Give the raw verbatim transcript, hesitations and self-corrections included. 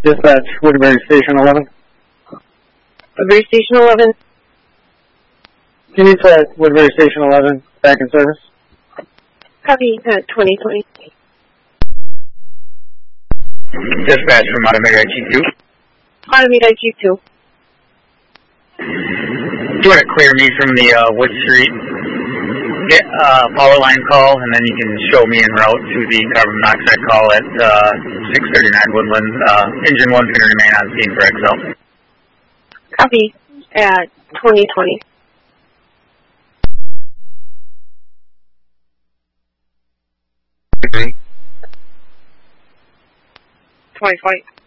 Dispatch, Woodbury Station eleven. Woodbury Station eleven. Can you set Woodbury Station eleven back in service? Copy, uh, twenty twenty. Dispatch from Automated I G two. Automated I G two. Do you want to clear me from the uh, Wood Street get, uh, power line call, and then you can show me en route to the carbon monoxide call at uh, six thirty-nine Woodland. Uh, engine one's going to remain on scene for X L. Copy, at twenty twenty. twenty twenty.